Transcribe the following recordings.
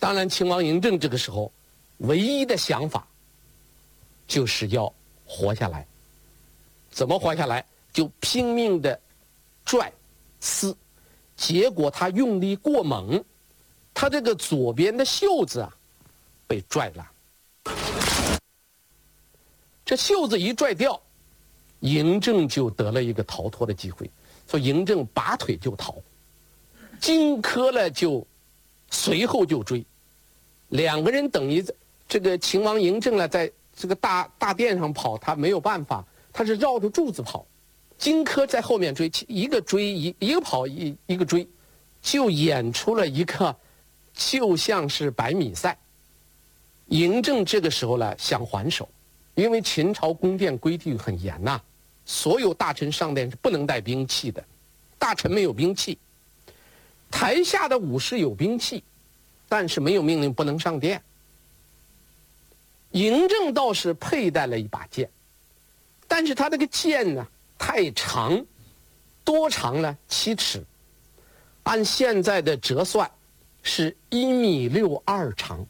当然，秦王嬴政这个时候唯一的想法就是要活下来。怎么活下来？就拼命的拽撕，结果他用力过猛，他这个左边的袖子啊被拽了。这袖子一拽掉，嬴政就得了一个逃脱的机会，说嬴政拔腿就逃，荆轲呢就随后就追，两个人等于这个秦王嬴政呢在这个大殿上跑，他没有办法，他是绕着柱子跑，荆轲在后面追，一个追一个跑一个追，就演出了一个就像是100米赛。嬴政这个时候呢想还手，因为秦朝宫殿规定很严呐，所有大臣上殿是不能带兵器的，大臣没有兵器，台下的武士有兵器，但是没有命令不能上殿。嬴政倒是佩戴了一把剑，但是他这个剑呢太长，多长呢？7尺，按现在的折算是1.62米长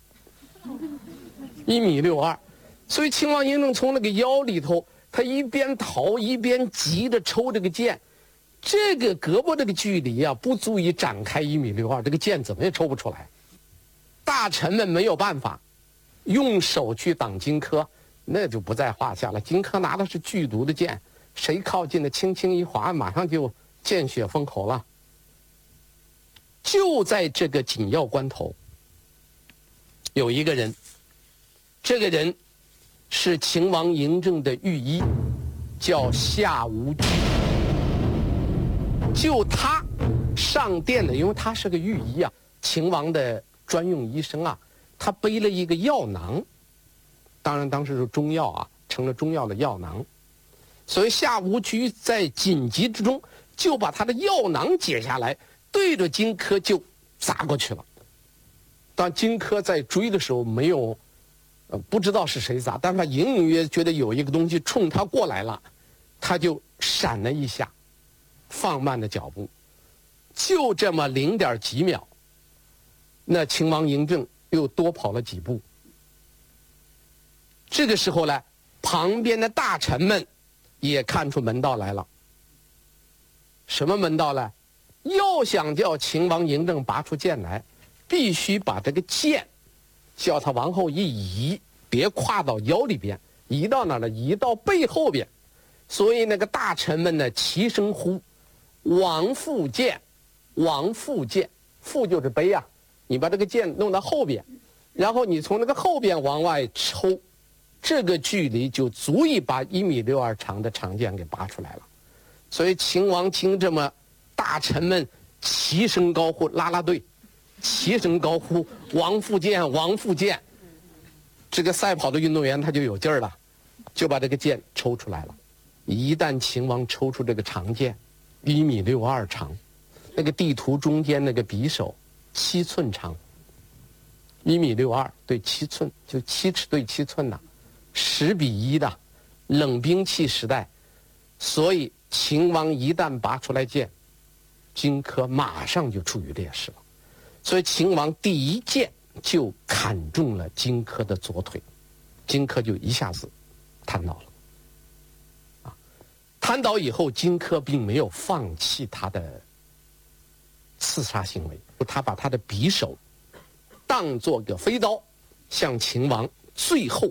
，1.62米。所以秦王嬴政从那个腰里头，他一边逃一边急着抽这个剑，这个胳膊这个距离啊，不足以展开1.62米，这个剑怎么也抽不出来。大臣们没有办法，用手去挡荆轲，那就不在话下了。荆轲拿的是剧毒的剑，谁靠近了，轻轻一划，马上就见血封喉了。就在这个紧要关头，有一个人，这个人是秦王嬴政的御医，叫夏无居。就他上殿的，因为他是个御医啊，秦王的专用医生啊，他背了一个药囊，当然当时是中药啊，成了中药的药囊。所以夏无居在紧急之中就把他的药囊解下来，对着荆轲就砸过去了。当荆轲在追的时候没有不知道是谁砸，但他隐隐约觉得有一个东西冲他过来了，他就闪了一下，放慢了脚步，就这么0点几秒，那秦王嬴政又多跑了几步。这个时候呢，旁边的大臣们也看出门道来了。什么门道呢？要想叫秦王嬴政拔出剑来，必须把这个剑叫他往后一移，别跨到腰里边，移到哪儿呢？移到背后边。所以那个大臣们呢齐声呼：王复剑，王复剑。复就是背啊，你把这个剑弄到后边，然后你从那个后边往外抽，这个距离就足以把1.62米长的长剑给拔出来了。所以秦王听这么大臣们齐声高呼，啦啦队齐声高呼王复剑，王复剑。这个赛跑的运动员他就有劲儿了，就把这个剑抽出来了。一旦秦王抽出这个长剑，1.62米长，那个地图中间那个匕首7寸长，1.62米对7寸，就7尺对7寸呐，10:1的冷兵器时代。所以秦王一旦拔出来剑，荆轲马上就处于劣势了。所以秦王第一剑就砍中了荆轲的左腿，荆轲就一下子瘫倒了。瘫倒以后，荆轲并没有放弃他的刺杀行为，他把他的匕首当作个飞刀，向秦王最后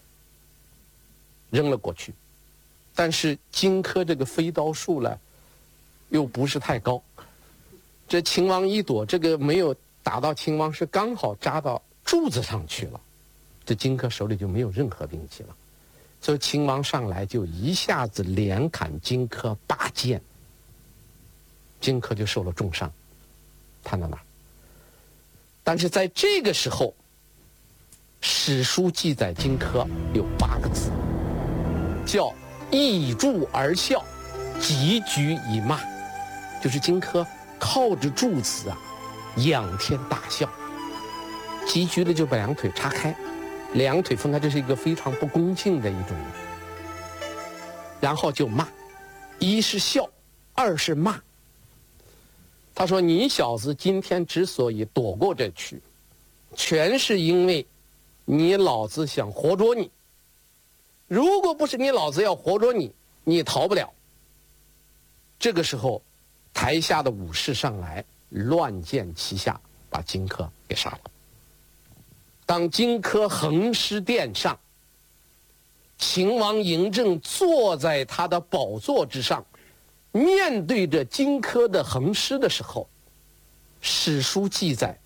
扔了过去。但是荆轲这个飞刀术呢，又不是太高。这秦王一躲，这个没有打到秦王，是刚好扎到柱子上去了。这荆轲手里就没有任何兵器了。所以秦王上来就一下子连砍荆轲8剑，荆轲就受了重伤，瘫到那儿。但是在这个时候，史书记载荆轲有8个字，叫倚柱而笑，急举以骂。就是荆轲靠着柱子啊，仰天大笑。急举的就把2腿叉开，2腿分开，这是一个非常不恭敬的一种。然后就骂，一是笑，二是骂。他说：“你小子今天之所以躲过这去， 全是因为你老子想活捉你。如果不是你老子要活捉你，你逃不了。这个时候，台下的武士上来，乱箭齐下，把荆轲给杀了。当荆轲横尸殿上，秦王嬴政坐在他的宝座之上，面对着荆轲的横尸的时候，史书记载，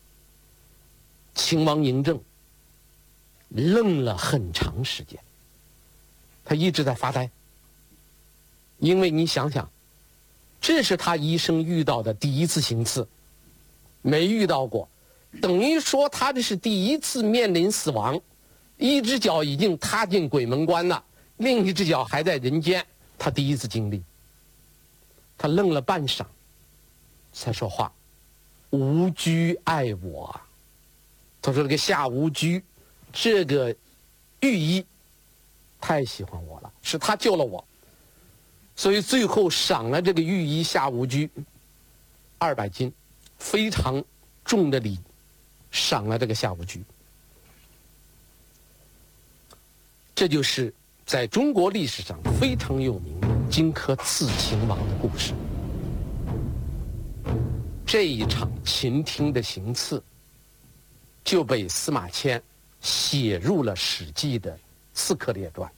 秦王嬴政愣了很长时间，他一直在发呆。因为你想想，这是他一生遇到的第一次行刺，没遇到过，等于说他这是第一次面临死亡，一只脚已经踏进鬼门关了，另一只脚还在人间，他第一次经历。他愣了半晌，才说话：“吾居爱我。”他说这个夏无居，这个御医太喜欢我了，是他救了我，所以最后赏了这个御医夏无居200斤，非常重的礼，赏了这个夏无居。这就是在中国历史上非常有名的荆轲刺秦王的故事。这一场秦廷的行刺，就被司马迁写入了《史记》的《刺客列传》，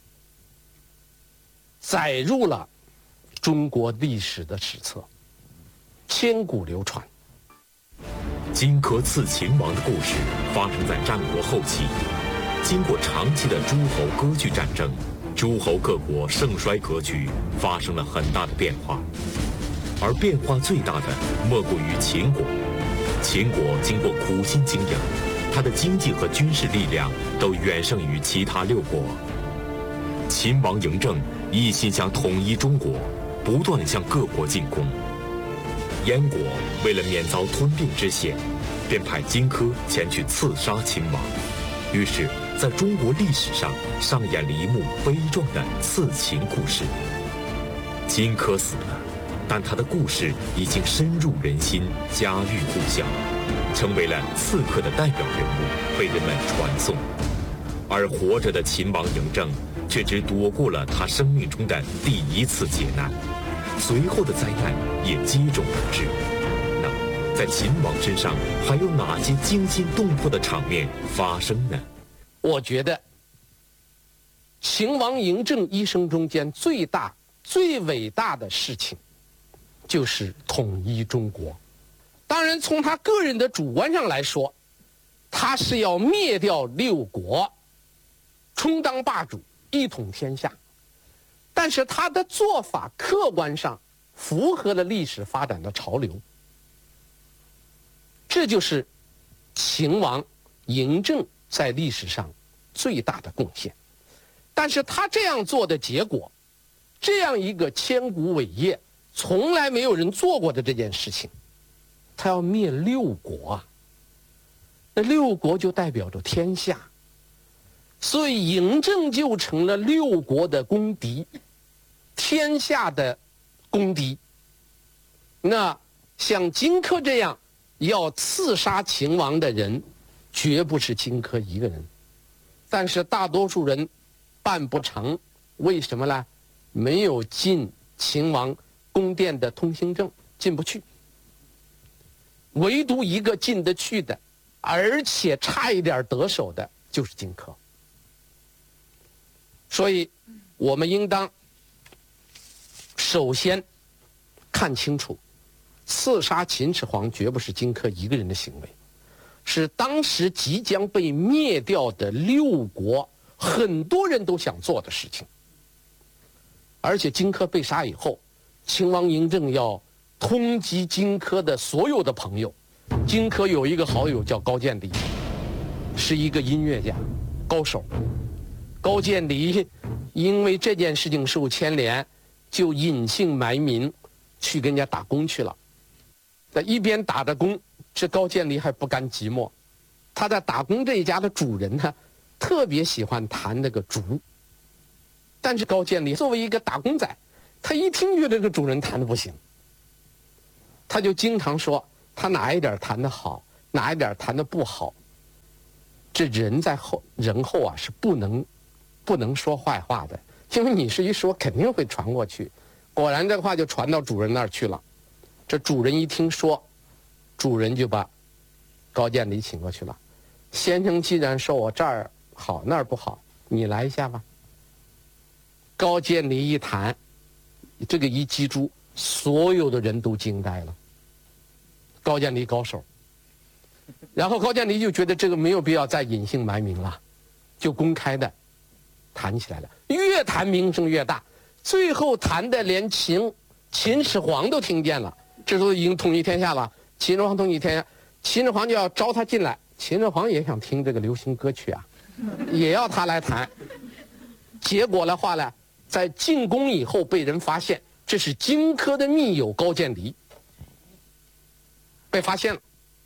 载入了中国历史的史册，千古流传。 荆轲刺秦王的故事发生在战国后期，经过长期的诸侯割据战争，诸侯各国盛衰格局发生了很大的变化，而变化最大的莫过于秦国。秦国经过苦心经营，它的经济和军事力量都远胜于其他6国。秦王嬴政一心想统一中国，不断地向各国进攻。燕国为了免遭吞并之险，便派荆轲前去刺杀秦王。于是在中国历史上上演了一幕悲壮的刺秦故事。荆轲死了，但他的故事已经深入人心，家喻户晓，成为了刺客的代表人物，被人们传颂。而活着的秦王嬴政却只躲过了他生命中的第一次劫难，随后的灾难也接踵而至。那在秦王身上还有哪些惊心动魄的场面发生呢？ 我觉得秦王嬴政一生中间最大最伟大的事情就是统一中国。当然从他个人的主观上来说，他是要灭掉6国，充当霸主，一统天下。但是他的做法客观上符合了历史发展的潮流，这就是秦王嬴政在历史上最大的贡献。但是他这样做的结果，这样一个千古伟业，从来没有人做过的这件事情，他要灭6国啊，那6国就代表着天下，所以嬴政就成了6国的公敌，天下的公敌。那像荆轲这样要刺杀秦王的人，绝不是荆轲一个人，但是大多数人办不成，为什么呢？没有进秦王宫殿的通行证，进不去。唯独一个进得去的，而且差一点得手的，就是荆轲。所以我们应当首先看清楚，刺杀秦始皇绝不是荆轲一个人的行为，是当时即将被灭掉的6国很多人都想做的事情。而且荆轲被杀以后，秦王嬴政要通缉荆轲的所有的朋友。荆轲有一个好友叫高渐离，是一个音乐家高手。高渐离因为这件事情受牵连，就隐姓埋名去跟人家打工去了。在一边打着工，这高渐离还不甘寂寞，他在打工这一家的主人呢，特别喜欢弹那个竹。但是高渐离作为一个打工仔，他一听觉得这个主人弹的不行，他就经常说他哪一点弹得好，哪一点弹得不好， 这人在人后啊是不能说坏话的，因为你是一说肯定会传过去。果然这话就传到主人那儿去了。这主人一听说，主人就把高渐离请过去了。先生既然说我这儿好那儿不好，你来一下吧。高渐离一谈，这个一击出，所有的人都惊呆了。高渐离高手。然后高渐离就觉得这个没有必要再隐姓埋名了，就公开的谈起来了，越谈名声越大，最后谈的连秦始皇都听见了。这时候已经统一天下了，秦始皇统一天下，秦始皇就要招他进来。秦始皇也想听这个流行歌曲啊，也要他来谈。结果的话呢，在进宫以后被人发现，这是荆轲的密友高渐离，被发现了。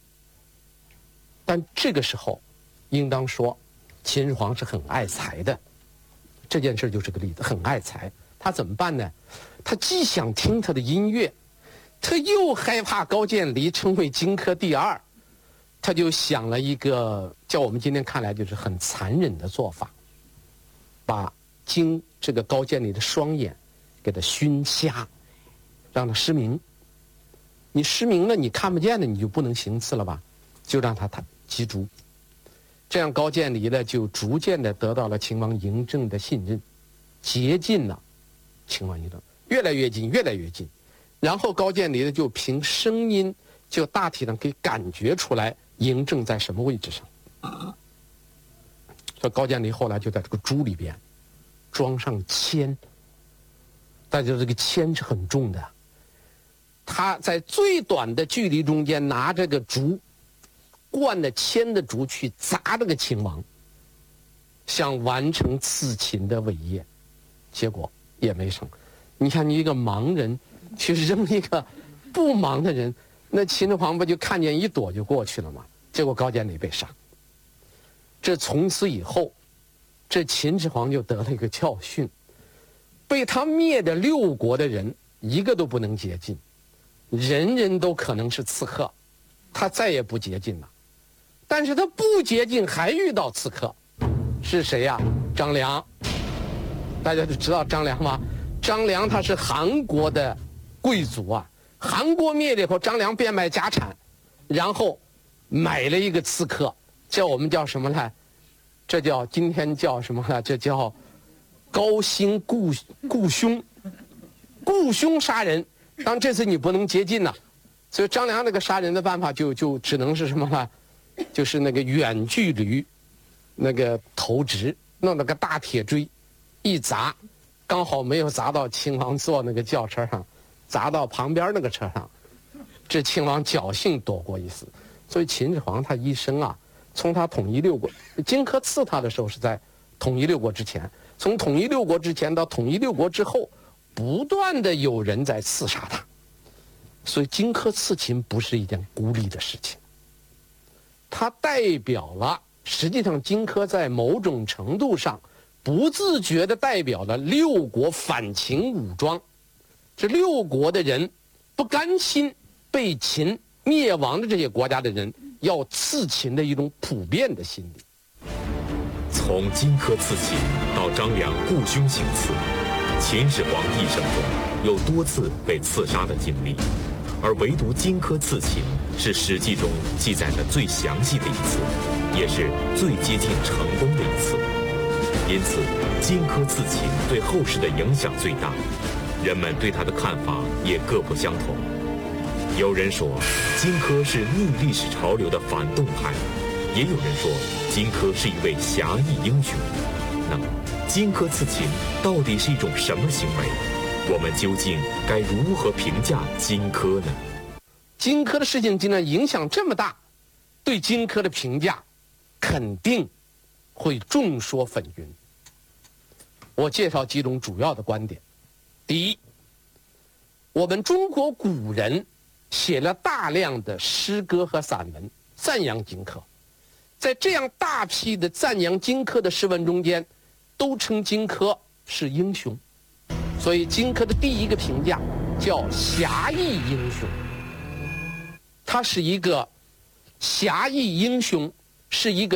但这个时候，应当说，秦始皇是很爱才的。这件事就是个例子，很爱才。他怎么办呢？他既想听他的音乐，他又害怕高渐离成为荆轲第二，他就想了一个叫我们今天看来就是很残忍的做法，把这个高渐离的双眼给他熏瞎，让他失明。你失明了，你看不见了，你就不能行刺了吧？就让他击逐。这样高渐离呢，就逐渐的得到了秦王嬴政的信任，接近了秦王嬴政，越来越近，越来越近。然后高渐离呢，就凭声音，就大体上可以感觉出来嬴政在什么位置上。所以高渐离后来就在这个猪里边装上铅，大家这个铅是很重的。他在最短的距离中间拿这个竹，灌了铅的竹去砸这个秦王，想完成刺秦的伟业，结果也没成。你看，你一个盲人去扔一个不盲的人，那秦始皇不就看见一躲就过去了吗？结果高渐离被杀。这从此以后，这秦始皇就得了一个教训，被他灭的6国的人一个都不能接近，人人都可能是刺客，他再也不接近了。但是他不接近，还遇到刺客，是谁呀？张良。大家都知道张良吗？张良他是韩国的贵族啊，韩国灭了以后，张良变卖家产，然后买了一个刺客，我们叫什么呢？这叫今天叫什么呢？这叫高薪雇凶，雇凶杀人。当然这次你不能接近了，所以张良那个杀人的办法就只能是什么呢？就是那个远距离，那个投掷，弄了个大铁锥，一砸，刚好没有砸到秦王坐那个轿车上，砸到旁边那个车上，这秦王侥幸躲过一死。所以秦始皇他一生啊，从他统一6国，荆轲刺他的时候是在统一6国之前，从统一6国之前到统一6国之后，不断的有人在刺杀他。所以荆轲刺秦不是一件孤立的事情，它代表了，实际上荆轲在某种程度上不自觉地代表了6国反秦武装，这6国的人不甘心被秦灭亡的这些国家的人要刺秦的一种普遍的心理。 从荆轲刺秦到张良雇凶行刺，秦始皇一生中有多次被刺杀的经历，而唯独荆轲刺秦是《史记》中记载的最详细的一次，也是最接近成功的一次。因此，荆轲刺秦对后世的影响最大，人们对他的看法也各不相同。有人说，荆轲是逆历史潮流的反动派，也有人说，荆轲是一位侠义英雄。那么，荆轲刺秦到底是一种什么行为？我们究竟该如何评价荆轲呢？ 荆轲的事情竟然影响这么大，对荆轲的评价肯定会众说纷纭。我介绍几种主要的观点。第一，我们中国古人写了大量的诗歌和散文赞扬荆轲，在这样大批的赞扬荆轲的诗文中间，都称荆轲是英雄。所以荆轲的第一个评价叫侠义英雄，他是一个侠义英雄，是一个